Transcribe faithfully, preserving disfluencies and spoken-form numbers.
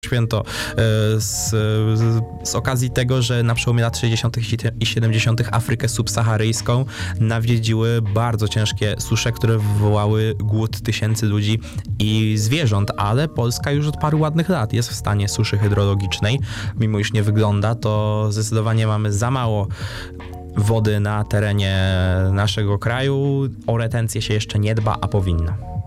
święto z, z okazji tego, że na przełomie lat sześćdziesiątych i siedemdziesiątych Afrykę subsaharyjską nawiedziły bardzo ciężkie susze, które wywołały głód tysięcy ludzi i zwierząt, ale Polska już od paru ładnych lat jest w stanie suszy hydrologicznej. Mimo iż nie wygląda, to zdecydowanie mamy za mało wody na terenie naszego kraju. O retencję się jeszcze nie dba, a powinno.